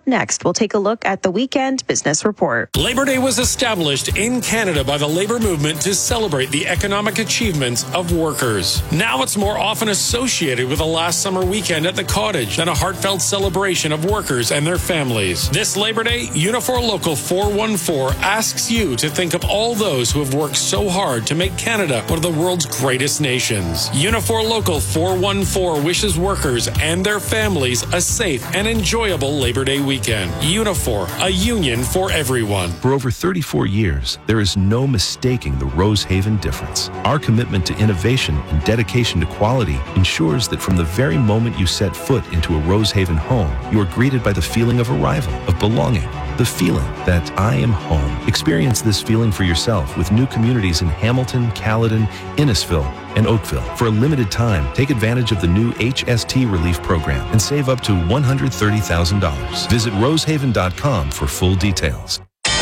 next, we'll take a look at the Weekend Business Report. Labor Day was established in Canada by the labor movement to celebrate the economic achievements of workers. Now it's more often associated with a last summer weekend at the cottage than a heartfelt celebration of workers and their families. This Labor Day, Unifor Local 414 asks you to think of all those who have worked so hard to make Canada one of the world's greatest nations. Unifor Local 414 wishes workers and their families a safe and enjoyable Labor Day weekend. Unifor, a union for everyone. For over 34 years, there is no mistaking the Rosehaven difference. Our commitment to innovation and dedication to quality ensures that from the very moment you set foot into a Rosehaven home, you are greeted by the feeling of arrival, of belonging, the feeling that I am home. Experience this feeling for yourself with new communities in Hamilton, Caledon, Innisfil, and Oakville. For a limited time, take advantage of the new HST Relief Program and save up to $130,000. Visit rosehaven.com for full details.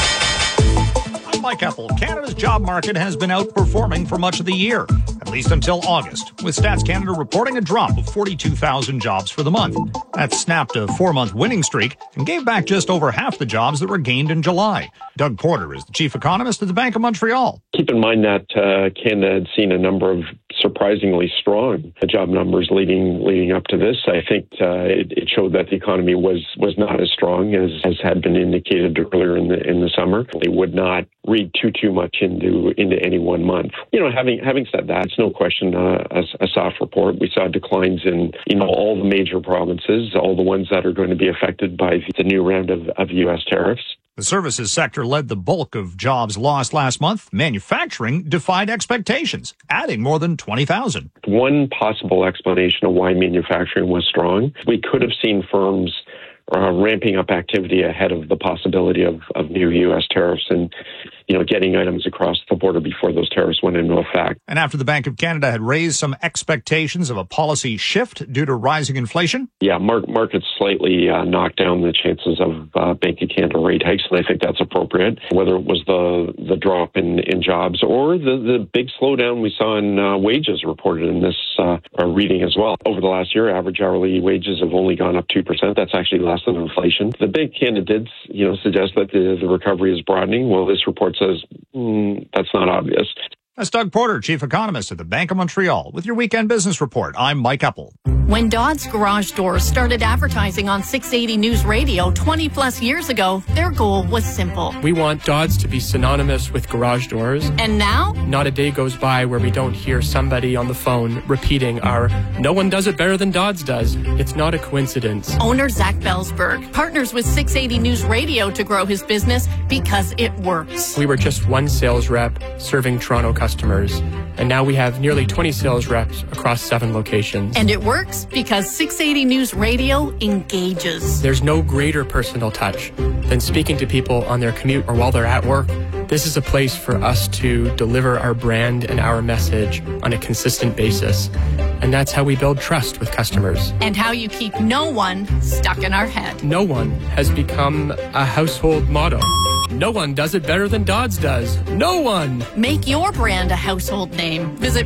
I'm Mike Epple. Canada's job market has been outperforming for much of the year, at least until August, with Stats Canada reporting a drop of 42,000 jobs for the month. That snapped a 4-month winning streak and gave back just over half the jobs that were gained in July. Doug Porter is the chief economist at the Bank of Montreal. Keep in mind that Canada had seen a number of surprisingly strong job numbers leading up to this. I think it showed that the economy was not as strong as had been indicated earlier in the summer. They would not read too much into any one month. Having said that, it's no question a soft report. We saw declines in all the major provinces, all the ones that are going to be affected by the new round of U.S. tariffs. The services sector led the bulk of jobs lost last month. Manufacturing defied expectations, adding more than 20,000. One possible explanation of why manufacturing was strong, we could have seen firms ramping up activity ahead of the possibility of new U.S. tariffs and getting items across the border before those tariffs went into effect. And after the Bank of Canada had raised some expectations of a policy shift due to rising inflation? Yeah, markets slightly knocked down the chances of Bank of Canada rate hikes, and I think that's appropriate. Whether it was the drop in jobs or the big slowdown we saw in wages reported in this reading as well. Over the last year, average hourly wages have only gone up 2%. That's actually less than inflation. The Bank of Canada did suggest that the recovery is broadening. Well, this report says that's not obvious. That's Doug Porter, chief economist at the Bank of Montreal, with your Weekend Business Report. I'm Mike Epple. When Dodds Garage Doors started advertising on 680 News Radio 20 plus years ago, their goal was simple. We want Dodds to be synonymous with garage doors. And now? Not a day goes by where we don't hear somebody on the phone repeating our "no one does it better than Dodds does." It's not a coincidence. Owner Zach Belsberg partners with 680 News Radio to grow his business because it works. We were just one sales rep serving Toronto customers, and now we have nearly 20 sales reps across 7 locations. And it works because 680 News Radio engages. There's no greater personal touch than speaking to people on their commute or while they're at work. This is a place for us to deliver our brand and our message on a consistent basis. And that's how we build trust with customers. And how you keep no one stuck in our head. No one has become a household motto. No one does it better than Dodds does. No one! Make your brand a household name. Visit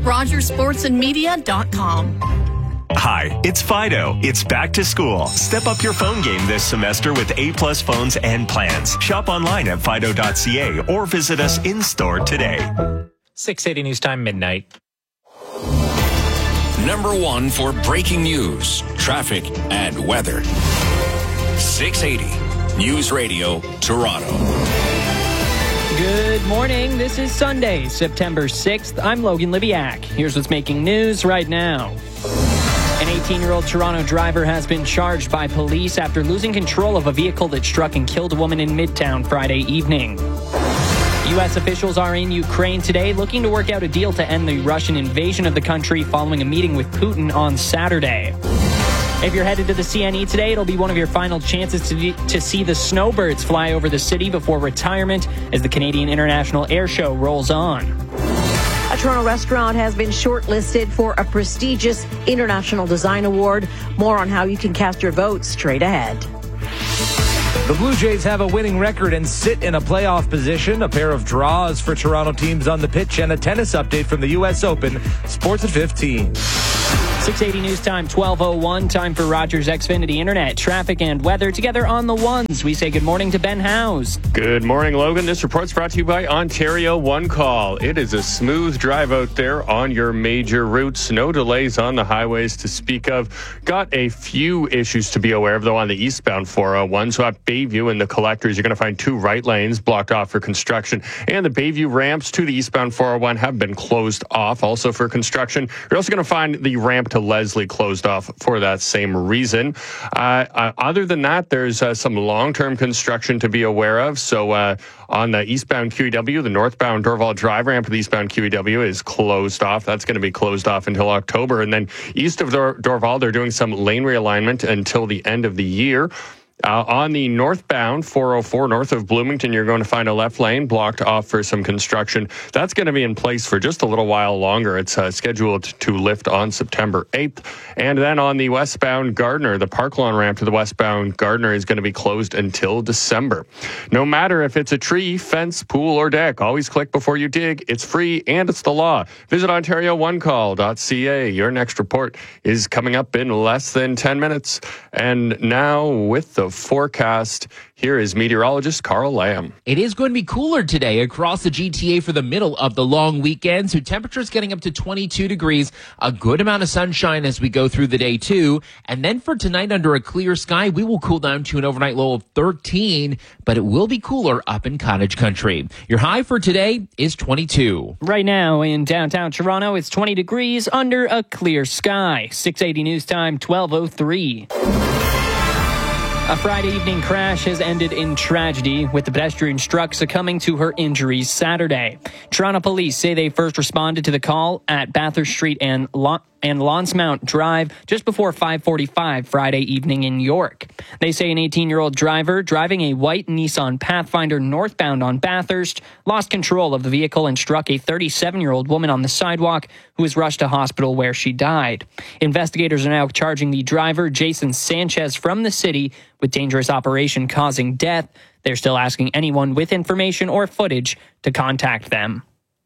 RogersSportsandMedia.com. Hi, it's Fido. It's back to school. Step up your phone game this semester with A-plus phones and plans. Shop online at fido.ca or visit us in-store today. 680 News Time, midnight. Number 1 for breaking news, traffic, and weather. 680 News Radio, Toronto. Good morning. This is Sunday, September 6th. I'm Logan Libiak. Here's what's making news right now. An 18-year-old Toronto driver has been charged by police after losing control of a vehicle that struck and killed a woman in Midtown Friday evening. U.S. officials are in Ukraine today looking to work out a deal to end the Russian invasion of the country following a meeting with Putin on Saturday. If you're headed to the CNE today, it'll be one of your final chances to see the snowbirds fly over the city before retirement as the Canadian International Air Show rolls on. A Toronto restaurant has been shortlisted for a prestigious International Design Award. More on how you can cast your vote straight ahead. The Blue Jays have a winning record and sit in a playoff position. A pair of draws for Toronto teams on the pitch and a tennis update from the U.S. Open. Sports at 15. 680 News Time, 12:01. Time for Rogers Xfinity Internet, traffic and weather together on the ones. We say good morning to Ben Howes. Good morning, Logan. This report's brought to you by Ontario One Call. It is a smooth drive out there on your major routes. No delays on the highways to speak of. Got a few issues to be aware of, though, on the eastbound 401. So at Bayview and the Collectors, you're going to find 2 right lanes blocked off for construction. And the Bayview ramps to the eastbound 401 have been closed off also for construction. You're also going to find the ramp to Leslie closed off for that same reason. Other than that, there's some long-term construction to be aware of. So on the eastbound QEW, the northbound Dorval Drive ramp to the eastbound QEW is closed off. That's going to be closed off until October. And then east of Dorval, they're doing some lane realignment until the end of the year. On the northbound 404 north of Bloomington, you're going to find a left lane blocked off for some construction. That's going to be in place for just a little while longer. It's scheduled to lift on September 8th. And then on the westbound Gardner, the Park Lawn ramp to the westbound Gardner is going to be closed until December. No matter if it's a tree, fence, pool, or deck, always click before you dig. It's free and it's the law. Visit OntarioOneCall.ca. Your next report is coming up in less than 10 minutes. And now with the forecast, here is meteorologist Carl Lamb. It is going to be cooler today across the GTA for the middle of the long weekend, so temperatures getting up to 22 degrees, a good amount of sunshine as we go through the day too. And then for tonight, under a clear sky, we will cool down to an overnight low of 13, but it will be cooler up in Cottage Country. Your high for today is 22. Right now in downtown Toronto, it's 20 degrees under a clear sky. 680 News Time, 12:03. A Friday evening crash has ended in tragedy, with the pedestrian struck succumbing to her injuries Saturday. Toronto police say they first responded to the call at Bathurst Street and Lonsmount Drive just before 5:45 Friday evening in York. They say an 18-year-old driver driving a white Nissan Pathfinder northbound on Bathurst lost control of the vehicle and struck a 37-year-old woman on the sidewalk who was rushed to hospital where she died. Investigators are now charging the driver, Jason Sanchez, from the city with dangerous operation causing death. They're still asking anyone with information or footage to contact them.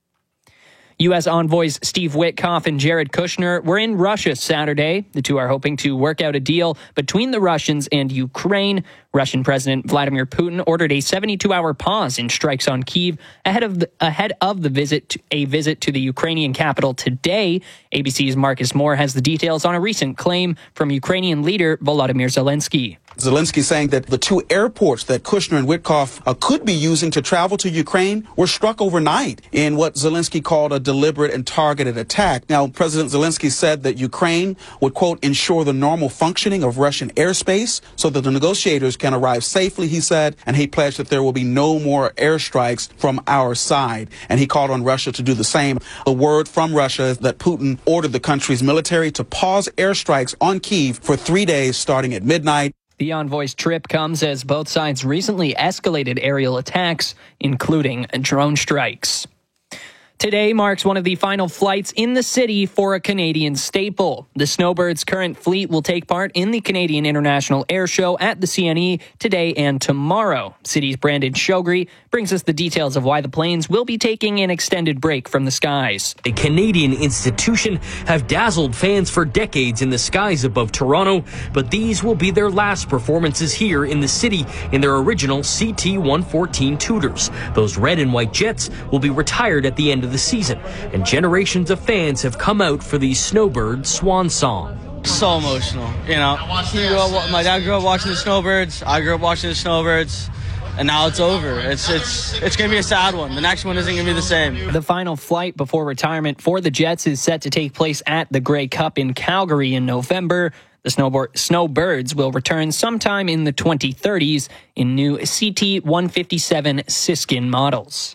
U.S. envoys Steve Witkoff and Jared Kushner were in Russia Saturday. The two are hoping to work out a deal between the Russians and Ukraine. Russian President Vladimir Putin ordered a 72-hour pause in strikes on Kyiv ahead of the visit to the Ukrainian capital today. ABC's Marcus Moore has the details on a recent claim from Ukrainian leader Volodymyr Zelensky. Zelensky saying that the 2 airports that Kushner and Witkoff could be using to travel to Ukraine were struck overnight in what Zelensky called a deliberate and targeted attack. Now, President Zelensky said that Ukraine would, quote, ensure the normal functioning of Russian airspace so that the negotiators can arrive safely, he said, and he pledged that there will be no more airstrikes from our side. And he called on Russia to do the same. The word from Russia is that Putin ordered the country's military to pause airstrikes on Kyiv for 3 days starting at midnight. The envoy's trip comes as both sides recently escalated aerial attacks, including drone strikes. Today marks one of the final flights in the city for a Canadian staple. The Snowbirds' current fleet will take part in the Canadian International Air Show at the CNE today and tomorrow. City's Brandon Shogri brings us the details of why the planes will be taking an extended break from the skies. The Canadian institution have dazzled fans for decades in the skies above Toronto, but these will be their last performances here in the city in their original CT-114 Tudors. Those red and white jets will be retired at the end of the season, and generations of fans have come out for the Snowbird swan song. So emotional, you know. My dad grew up watching the Snowbirds, I grew up watching the Snowbirds, and now it's over. It's going to be a sad one. The next one isn't going to be the same. The final flight before retirement for the Jets is set to take place at the Grey Cup in Calgary in November. The Snowbirds will return sometime in the 2030s in new CT-157 Siskin models.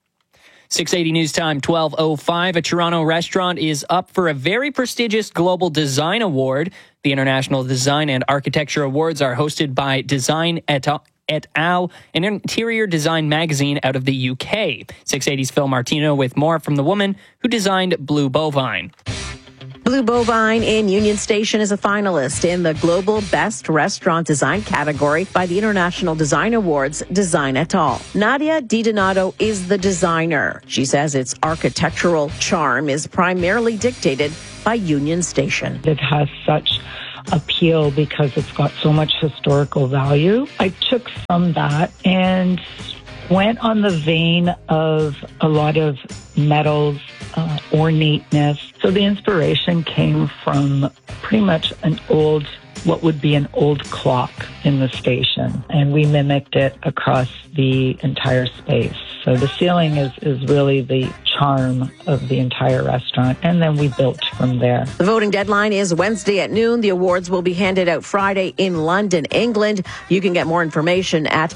680 News Time, 12:05. A Toronto restaurant is up for a very prestigious Global Design Award. The International Design and Architecture Awards are hosted by Design et al., an interior design magazine out of the UK. 680's Phil Martino with more from the woman who designed Blue Bovine. Blue Bovine in Union Station is a finalist in the Global Best Restaurant Design category by the International Design Awards Design et al. Nadia DiDonato is the designer. She says its architectural charm is primarily dictated by Union Station. It has such appeal because it's got so much historical value. I took from that and went on the vein of a lot of metals, ornateness. So the inspiration came from pretty much what would be an old clock in the station. And we mimicked it across the entire space. So the ceiling is really the charm of the entire restaurant. And then we built from there. The voting deadline is Wednesday at noon. The awards will be handed out Friday in London, England. You can get more information at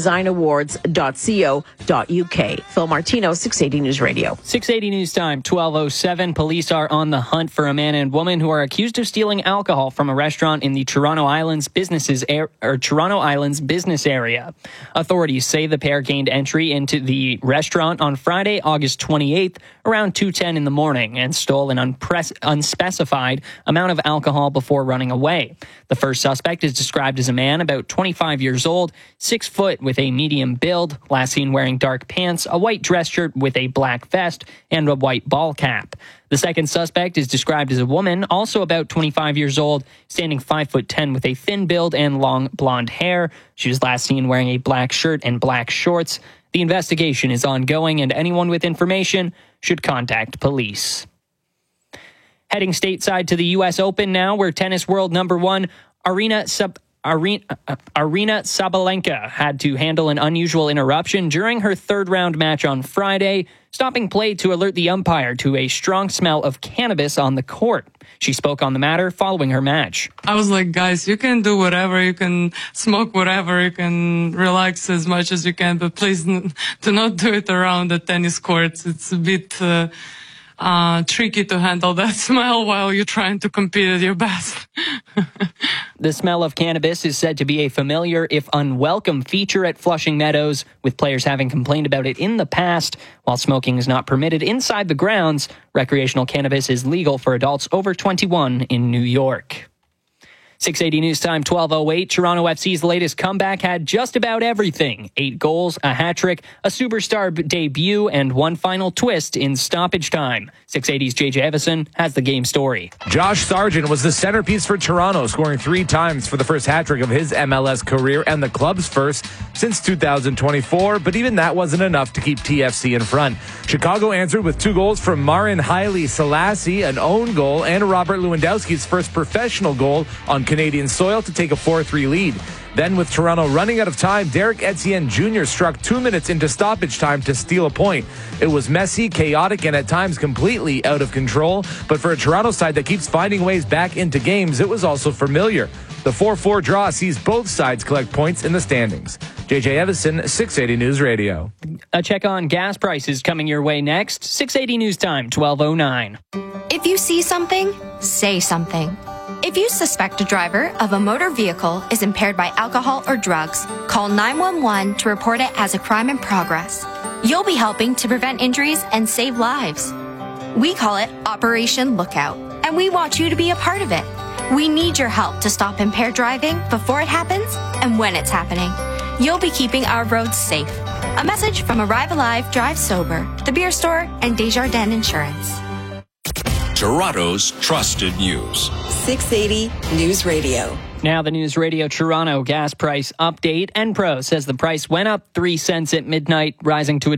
thedesignAwards.co.uk. Phil Martino, 680 News Radio. 680 News Time, 12:07. Police are on the hunt for a man and woman who are accused of stealing alcohol from a restaurant in the Toronto Islands business area. Authorities say the pair gained entry into the restaurant on Friday, August 28th, around 2:10 in the morning, and stole an unspecified amount of alcohol before running away. The first suspect is described as a man about 25 years old, 6 foot with a medium build, last seen wearing dark pants, a white dress shirt with a black vest, and a white ball cap. The second suspect is described as a woman, also about 25 years old, standing 5'10" with a thin build and long blonde hair. She was last seen wearing a black shirt and black shorts. The investigation is ongoing, and anyone with information should contact police. Heading stateside to the U.S. Open now, where tennis world number one Aryna Sabalenka had to handle an unusual interruption during her third-round match on Friday, stopping play to alert the umpire to a strong smell of cannabis on the court. She spoke on the matter following her match. I was like, guys, you can do whatever, you can smoke whatever, you can relax as much as you can, but please do not do it around the tennis courts. It's a bit tricky to handle that smell while you're trying to compete at your best. The smell of cannabis is said to be a familiar, if unwelcome, feature at Flushing Meadows, with players having complained about it in the past. While smoking is not permitted inside the grounds, recreational cannabis is legal for adults over 21 in New York. 680 News Time, 12:08. Toronto FC's latest comeback had just about everything. 8 goals, a hat-trick, a superstar debut, and one final twist in stoppage time. 680's JJ Evison has the game story. Josh Sargent was the centerpiece for Toronto, scoring 3 times for the first hat-trick of his MLS career and the club's first since 2024, but even that wasn't enough to keep TFC in front. Chicago answered with 2 goals from Marin Haile Selassie, an own goal, and Robert Lewandowski's first professional goal on Canadian soil to take a 4-3 lead. Then, with Toronto running out of time, Derek Etienne Jr. struck 2 minutes into stoppage time to steal a point. It was messy, chaotic, and at times completely out of control. But for a Toronto side that keeps finding ways back into games, it was also familiar. The 4-4 draw sees both sides collect points in the standings. JJ Evison, 680 News Radio. A check on gas prices coming your way next. 680 News Time, 12:09. If you see something, say something. If you suspect a driver of a motor vehicle is impaired by alcohol or drugs, call 911 to report it as a crime in progress. You'll be helping to prevent injuries and save lives. We call it Operation Lookout, and we want you to be a part of it. We need your help to stop impaired driving before it happens and when it's happening. You'll be keeping our roads safe. A message from Arrive Alive, Drive Sober, The Beer Store, and Desjardins Insurance. Toronto's trusted news. 680 News Radio. Now the News Radio Toronto gas price update. Enpro says the price went up 3 cents at midnight, rising to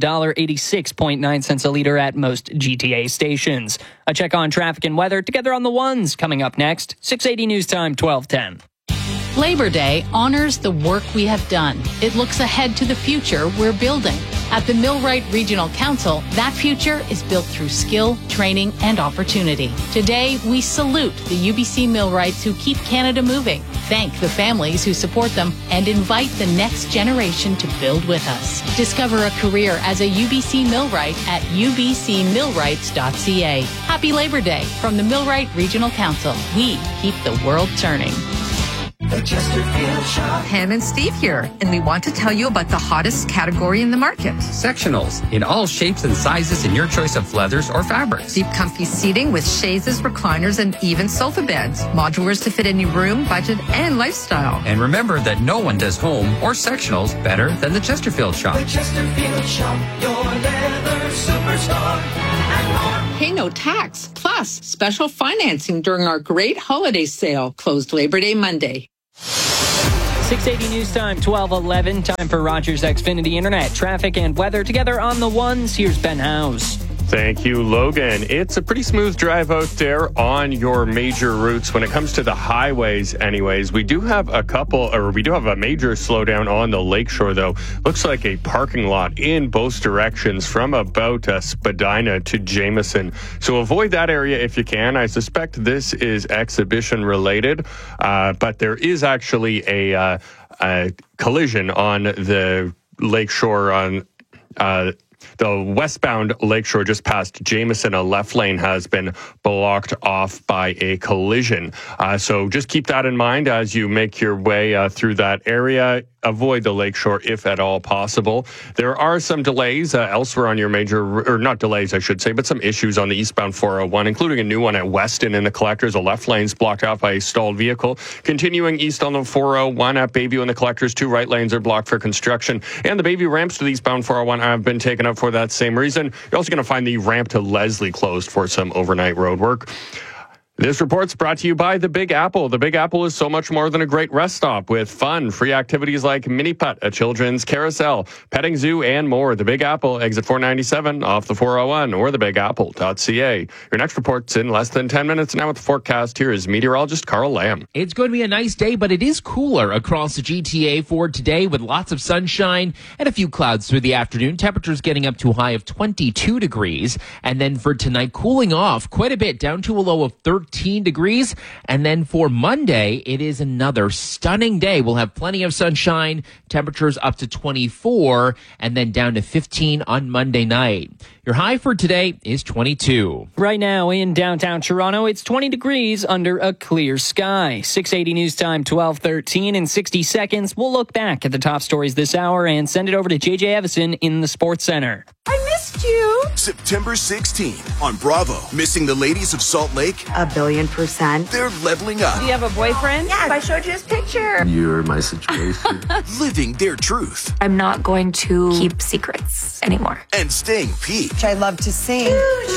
$1.86.9 a liter at most GTA stations. A check on traffic and weather together on the ones coming up next. 680 News Time, 12:10. Labor Day honors the work we have done. It looks ahead to the future we're building. At the Millwright Regional Council, that future is built through skill, training, and opportunity. Today, we salute the UBC Millwrights who keep Canada moving, thank the families who support them, and invite the next generation to build with us. Discover a career as a UBC Millwright at ubcmillwrights.ca. Happy Labor Day from the Millwright Regional Council. We keep the world turning. The Chesterfield Shop. Pam and Steve here, and we want to tell you about the hottest category in the market. Sectionals in all shapes and sizes in your choice of leathers or fabrics. Deep comfy seating with chaises, recliners, and even sofa beds. Modulars to fit any room, budget, and lifestyle. And remember that no one does home or sectionals better than the Chesterfield Shop. The Chesterfield Shop, your leather superstar. Pay no tax. Plus, special financing during our great holiday sale, closed Labor Day Monday. 680 News Time, 12:11. Time for Rogers Xfinity Internet. Traffic and weather together on the ones. Here's Ben Howes. Thank you, Logan. It's a pretty smooth drive out there on your major routes. When it comes to the highways, anyways, we do have a major slowdown on the lakeshore, though. Looks like a parking lot in both directions from about Spadina to Jameson. So avoid that area if you can. I suspect this is exhibition related, but there is actually a collision on the lakeshore on the westbound lakeshore just past Jameson. A left lane has been blocked off by a collision. So just keep that in mind as you make your way through that area. Avoid the lakeshore if at all possible. There are some delays elsewhere on your major, or not delays, I should say, but some issues on the eastbound 401, including a new one at Weston in the Collectors. The left lane's blocked off by a stalled vehicle. Continuing east on the 401 at Bayview and the Collectors, 2 right lanes are blocked for construction. And the Bayview ramps to the eastbound 401 have been taken up for that same reason. You're also going to find the ramp to Leslie closed for some overnight road work. This report's brought to you by The Big Apple. The Big Apple is so much more than a great rest stop with fun, free activities like Mini Putt, a children's carousel, petting zoo, and more. The Big Apple, exit 497 off the 401 or thebigapple.ca. Your next report's in less than 10 minutes. Now with the forecast, here is meteorologist Carl Lamb. It's going to be a nice day, but it is cooler across the GTA for today with lots of sunshine and a few clouds through the afternoon. Temperatures getting up to a high of 22 degrees. And then for tonight, cooling off quite a bit down to a low of 13 degrees. And then for Monday, it is another stunning day. We'll have plenty of sunshine, temperatures up to 24, and then down to 15 on Monday night. Your high for today is 22. Right now in downtown Toronto, it's 20 degrees under a clear sky. 680 News Time, 12:13. In 60 seconds, we'll look back at the top stories this hour and send it over to JJ Evison in the Sports Center. I missed you. September 16 on Bravo. Missing the ladies of Salt Lake? 1,000,000,000%. They're leveling up. Do you have a boyfriend? Yes, I showed you his picture. You're my situation. Living their truth. I'm not going to keep secrets anymore. And staying peak. I love to sing.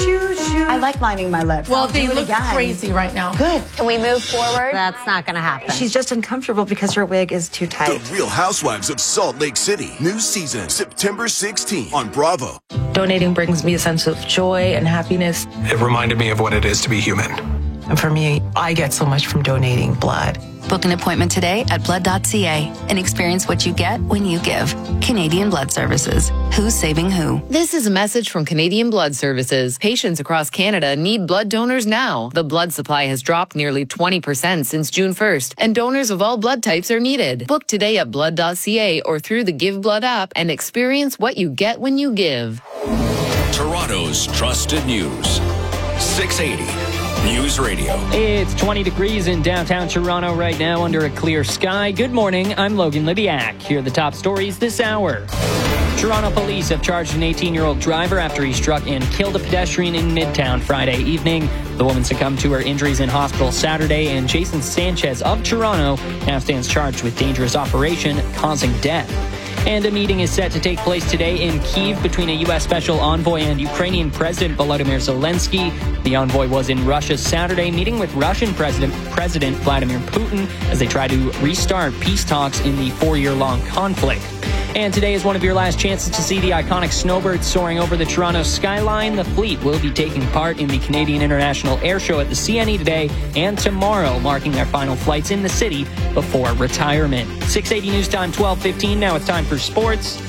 I like lining my lips. Well, they look crazy right now. Good. Can we move forward? That's not going to happen. She's just uncomfortable because her wig is too tight. The Real Housewives of Salt Lake City. New season, September 16 on Bravo. Donating brings me a sense of joy and happiness. It reminded me of what it is to be human. And for me, I get so much from donating blood. Book an appointment today at blood.ca and experience what you get when you give. Canadian Blood Services. Who's saving who? This is a message from Canadian Blood Services. Patients across Canada need blood donors now. The blood supply has dropped nearly 20% since June 1st, and donors of all blood types are needed. Book today at blood.ca or through the Give Blood app and experience what you get when you give. Toronto's trusted news. 680 News Radio. It's 20 degrees in downtown Toronto right now under a clear sky. Good morning, I'm Logan Libiak. Here are the top stories this hour. Toronto police have charged an 18-year-old driver after he struck and killed a pedestrian in Midtown Friday evening. The woman succumbed to her injuries in hospital Saturday, and Jason Sanchez of Toronto now stands charged with dangerous operation causing death. And a meeting is set to take place today in Kyiv between a U.S. Special Envoy and Ukrainian President Volodymyr Zelensky. The envoy was in Russia Saturday, meeting with Russian President Vladimir Putin as they try to restart peace talks in the 4-year-long conflict. And today is one of your last chances to see the iconic snowbirds soaring over the Toronto skyline. The fleet will be taking part in the Canadian International Air Show at the CNE today and tomorrow, marking their final flights in the city before retirement. 680 News Time, 12:15. Now it's time for sports.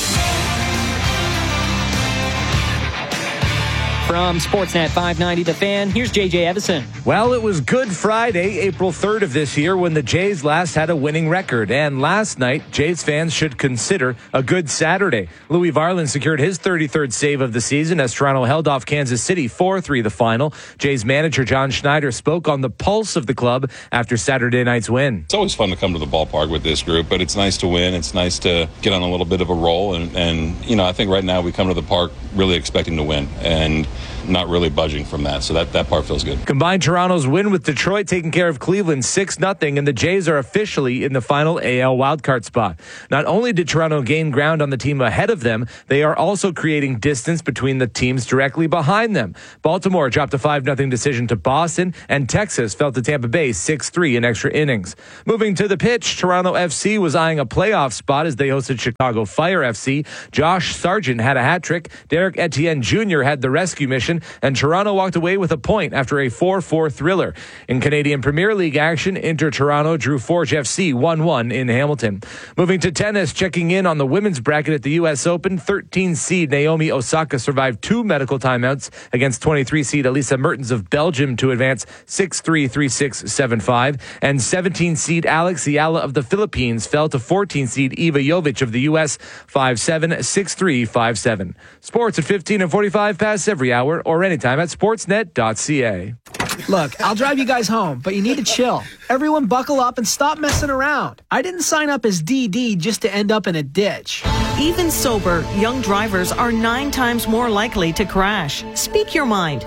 From Sportsnet 590 The Fan, here's JJ Evison. Well, it was Good Friday, April 3rd of this year, when the Jays last had a winning record. And last night, Jays fans should consider a good Saturday. Louis Varland secured his 33rd save of the season as Toronto held off Kansas City 4-3 the final. Jays manager John Schneider spoke on the pulse of the club after Saturday night's win. It's always fun to come to the ballpark with this group, but it's nice to win. It's nice to get on a little bit of a roll. And you know, I think right now we come to the park really expecting to win. And not really budging from that. So that part feels good. Combined Toronto's win with Detroit taking care of Cleveland 6-0, and the Jays are officially in the final AL wildcard spot. Not only did Toronto gain ground on the team ahead of them, they are also creating distance between the teams directly behind them. Baltimore dropped a 5-0 decision to Boston, and Texas fell to Tampa Bay 6-3 in extra innings. Moving to the pitch, Toronto FC was eyeing a playoff spot as they hosted Chicago Fire FC. Josh Sargent had a hat trick, Derek Etienne Jr. had the rescue mission, and Toronto walked away with a point after a 4-4 thriller. In Canadian Premier League action, Inter Toronto drew Forge FC 1-1 in Hamilton. Moving to tennis, checking in on the women's bracket at the U.S. Open, 13-seed Naomi Osaka survived 2 medical timeouts against 23-seed Elisa Mertens of Belgium to advance 6-3, 3-6, 7-5, and 17-seed Alex Ayala of the Philippines fell to 14-seed Eva Jovic of the U.S. 5-7, 6-3, 5-7. Sports at 15 and 45 past every hour or anytime at sportsnet.ca. Look, I'll drive you guys home, but you need to chill. Everyone buckle up and stop messing around. I didn't sign up as DD just to end up in a ditch. Even sober, young drivers are 9 times more likely to crash. Speak your mind.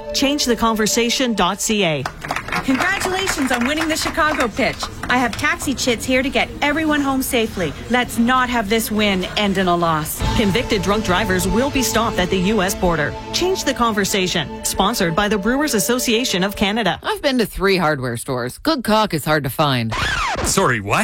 ChangeTheConversation.ca. Congratulations on winning the Chicago pitch. I have taxi chits here to get everyone home safely. Let's not have this win end in a loss. Convicted drunk drivers will be stopped at the U.S. border. Change the Conversation. Sponsored by the Brewers Association of Canada. I've been to 3 hardware stores. Good caulk is hard to find. Sorry, what?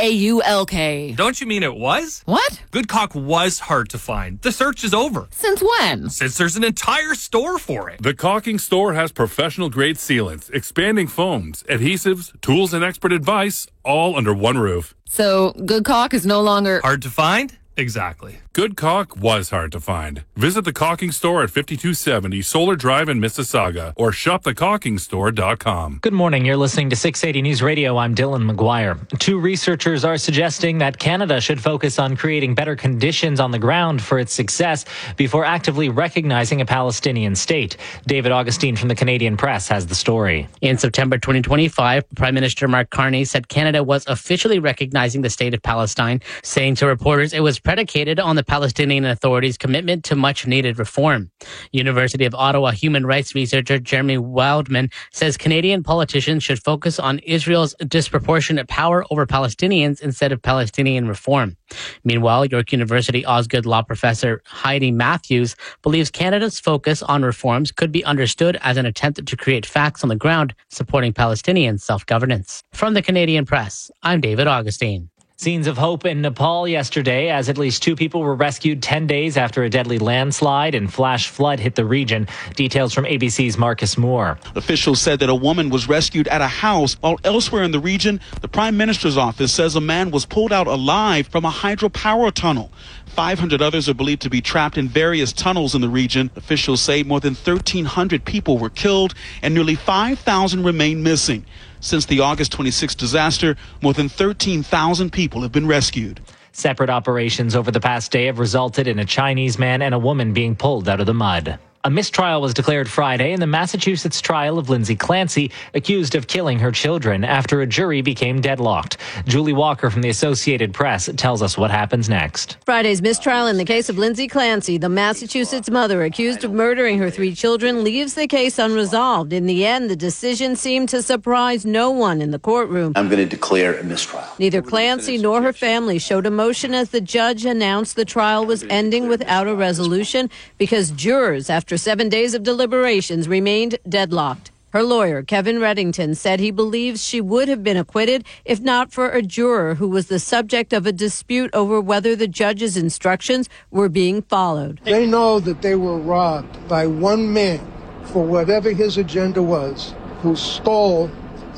CAULK. Don't you mean it was? What? Good caulk was hard to find. The search is over. Since when? Since there's an entire store for it. The Caulking Store has professional-grade sealants, expanding foams, adhesives, tools, and expert advice, all under one roof. So, good caulk is no longer... hard to find? Exactly. Good caulk was hard to find. Visit the Caulking Store at 5270 Solar Drive in Mississauga or shopthecaulkingstore.com. Good morning. You're listening to 680 News Radio. I'm Dylan McGuire. 2 researchers are suggesting that Canada should focus on creating better conditions on the ground for its success before actively recognizing a Palestinian state. David Augustine from the Canadian Press has the story. In September 2025, Prime Minister Mark Carney said Canada was officially recognizing the state of Palestine, saying to reporters it was predicated on the Palestinian Authority's commitment to much-needed reform. University of Ottawa human rights researcher Jeremy Wildman says Canadian politicians should focus on Israel's disproportionate power over Palestinians instead of Palestinian reform. Meanwhile, York University Osgoode law professor Heidi Matthews believes Canada's focus on reforms could be understood as an attempt to create facts on the ground supporting Palestinian self-governance. From the Canadian Press, I'm David Augustine. Scenes of hope in Nepal yesterday as at least 2 people were rescued 10 days after a deadly landslide and flash flood hit the region. Details from ABC's Marcus Moore. Officials said that a woman was rescued at a house, while elsewhere in the region, the Prime Minister's office says a man was pulled out alive from a hydropower tunnel. 500 others are believed to be trapped in various tunnels in the region. Officials say more than 1,300 people were killed and nearly 5,000 remain missing. Since the August 26 disaster, more than 13,000 people have been rescued. Separate operations over the past day have resulted in a Chinese man and a woman being pulled out of the mud. A mistrial was declared Friday in the Massachusetts trial of Lindsay Clancy, accused of killing her children after a jury became deadlocked. Julie Walker from the Associated Press tells us what happens next. Friday's mistrial in the case of Lindsay Clancy, the Massachusetts mother accused of murdering her 3 children, leaves the case unresolved. In the end, the decision seemed to surprise no one in the courtroom. I'm going to declare a mistrial. Neither Clancy nor her family showed emotion as the judge announced the trial was ending without a resolution because jurors, after 7 days of deliberations, remained deadlocked. Her lawyer, Kevin Reddington, said he believes she would have been acquitted if not for a juror who was the subject of a dispute over whether the judge's instructions were being followed. They know that they were robbed by one man for whatever his agenda was, who stole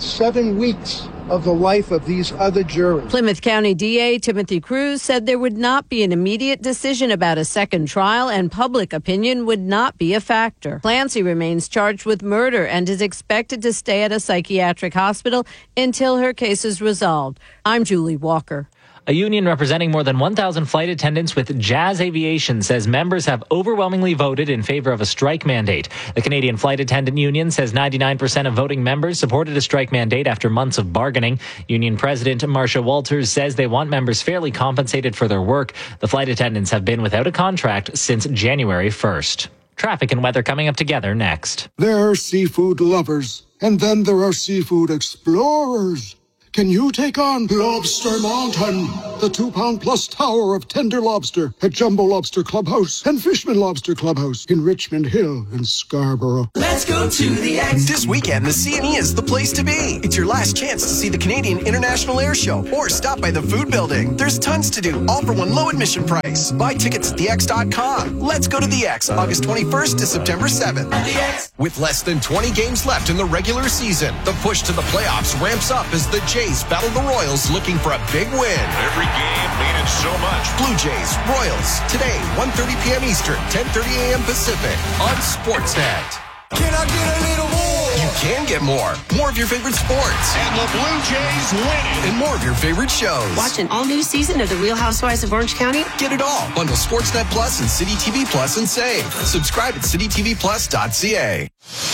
7 weeks of the life of these other jurors. Plymouth County DA Timothy Cruz said there would not be an immediate decision about a second trial and public opinion would not be a factor. Clancy remains charged with murder and is expected to stay at a psychiatric hospital until her case is resolved. I'm Julie Walker. A union representing more than 1,000 flight attendants with Jazz Aviation says members have overwhelmingly voted in favor of a strike mandate. The Canadian Flight Attendant Union says 99% of voting members supported a strike mandate after months of bargaining. Union President Marcia Walters says they want members fairly compensated for their work. The flight attendants have been without a contract since January 1st. Traffic and weather coming up together next. There are seafood lovers, and then there are seafood explorers. Can you take on Lobster Mountain, the 2-pound-plus tower of tender lobster at Jumbo Lobster Clubhouse and Fishman Lobster Clubhouse in Richmond Hill and Scarborough? Let's go to the X. This weekend, the CNE is the place to be. It's your last chance to see the Canadian International Air Show or stop by the food building. There's tons to do, all for one low admission price. Buy tickets at thex.com. Let's go to the X, August 21st to September 7th. The X. With less than 20 games left in the regular season, the push to the playoffs ramps up as the Jays battle the Royals looking for a big win. Every game meaning so much. Blue Jays, Royals, today, 1:30 p.m. Eastern, 10:30 a.m. Pacific on Sportsnet. Can I get a little more? You can get more. More of your favorite sports. And the Blue Jays win it. And more of your favorite shows. Watch an all-new season of The Real Housewives of Orange County? Get it all. Bundle Sportsnet Plus and City TV Plus and save. Subscribe at citytvplus.ca.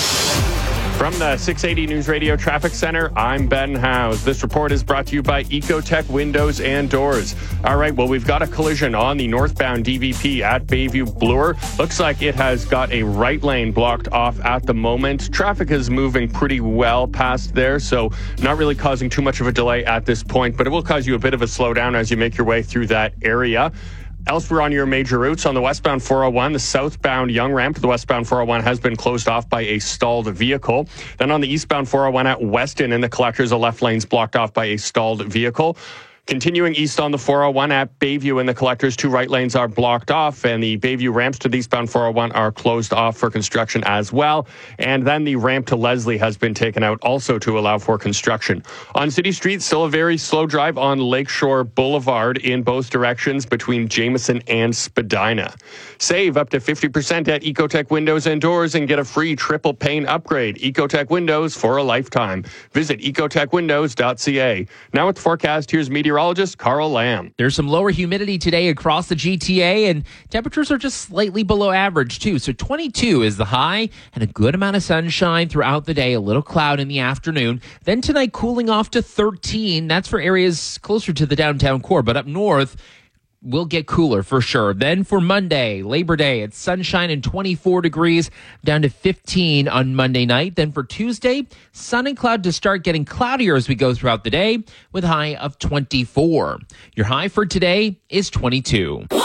From the 680 News Radio Traffic Center, I'm Ben Howes. This report is brought to you by Ecotech Windows and Doors. All right, well, we've got a collision on the northbound DVP at Bayview Bloor. Looks like it has got a right lane blocked off at the moment. Traffic is moving pretty well past there, so not really causing too much of a delay at this point, but it will cause you a bit of a slowdown as you make your way through that area. Elsewhere on your major routes, on the westbound 401, the southbound Young Ramp to the westbound 401 has been closed off by a stalled vehicle. Then on the eastbound 401 at Weston in the Collectors, the left lane's blocked off by a stalled vehicle. Continuing east on the 401 at Bayview in the Collectors, 2 right lanes are blocked off, and the Bayview ramps to the eastbound 401 are closed off for construction as well. And then the ramp to Leslie has been taken out also to allow for construction. On City Street, still a very slow drive on Lakeshore Boulevard in both directions between Jameson and Spadina. Save up to 50% at Ecotech Windows and Doors and get a free triple pane upgrade. Ecotech Windows for a lifetime. Visit ecotechwindows.ca. Now with the forecast, here's meteorologist Carl Lamb. There's some lower humidity today across the GTA, and temperatures are just slightly below average, too. So 22 is the high, and a good amount of sunshine throughout the day, a little cloud in the afternoon. Then tonight, cooling off to 13. That's for areas closer to the downtown core, but up north, will get cooler for sure. Then for Monday, Labor Day, it's sunshine and 24 degrees, down to 15 on Monday night. Then for Tuesday, sun and cloud to start getting cloudier as we go throughout the day, with a high of 24. Your high for today is 22.